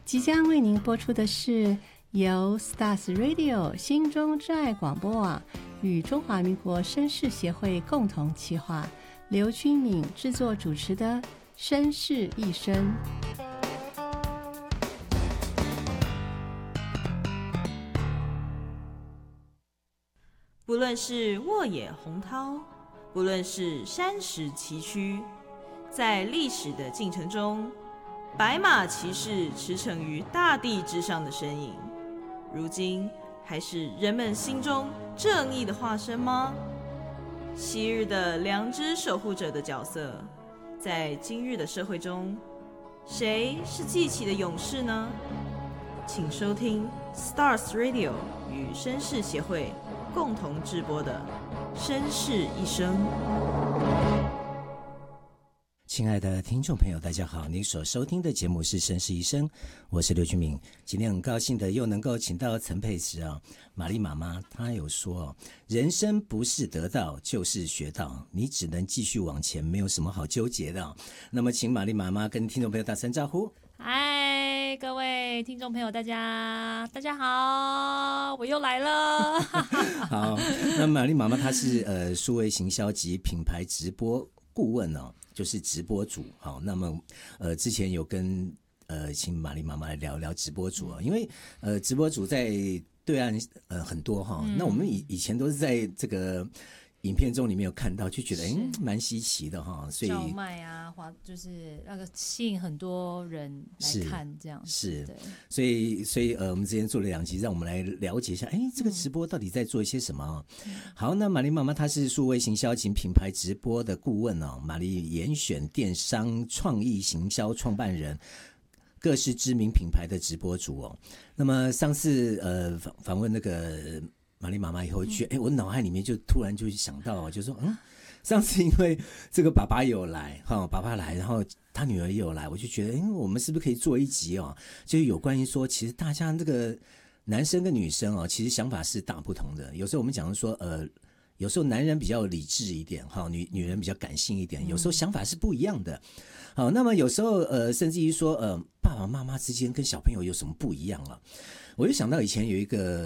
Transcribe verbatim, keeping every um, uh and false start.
即将为您播出的是由 Stars Radio 心中之爱广播网与中华民国绅士协会共同企划，刘君敏制作主持的绅士一生。 不论是沃野洪涛，不论是山石崎岖，在历史的进程中，白马骑士驰骋于大地之上的身影，如今还是人们心中正义的化身吗？昔日的良知守护者的角色，在今日的社会中，谁是记起的勇士呢？请收听 Stars Radio 与绅士协会共同制播的《绅士一生》。 亲爱的听众朋友大家好，您所收听的节目是绅士一生，我是刘君敏。今天很高兴的又能够请到陈佩慈啊，玛丽妈妈她有说，人生不是得到就是学到，你只能继续往前，没有什么好纠结的。那么请玛丽妈妈跟听众朋友打声招呼。 嗨，各位听众朋友，大家大家好，我又来了。 好，那玛丽妈妈她是呃数位行销及品牌直播顾问哦，就是直播主。好，那么呃之前有跟呃请玛丽妈妈来聊聊直播主啊，因为呃直播主在对岸呃很多哈、嗯，那我们以以前都是在这个影片中里面有看到，就觉得哎蛮稀奇的哈，所以叫卖啊，华就是那个吸引很多人来看这样是， 对， 所以所以呃我们之前做了两集，让我们来了解一下，哎这个直播到底在做一些什么？嗯、好，那玛丽妈妈她是数位行销及品牌直播的顾问哦，玛丽严选电商创意行销创办人。各式知名品牌的直播主哦，那么上次呃访访问那个玛丽妈妈以后，觉得哎，我脑海里面就突然就想到，就说嗯，上次因为这个爸爸有来哈，爸爸来，然后他女儿也有来，我就觉得，哎，我们是不是可以做一集哦，就是有关于说，其实大家这个男生跟女生哦，其实想法是大不同的。有时候我们讲说，呃。有时候男人比较理智一点，女女人比较感性一点，有时候想法是不一样的。好，那么有时候呃，甚至于说呃，爸爸妈妈之间跟小朋友有什么不一样了？我就想到以前有一个